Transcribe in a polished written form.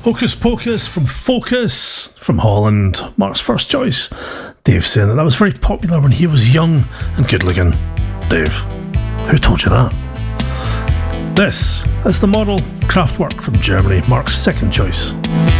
Hocus Pocus from Focus from Holland, Mark's first choice. Dave saying that was very popular when he was young and good looking. Dave, who told you that? This is the Model Kraftwerk from Germany, Mark's second choice.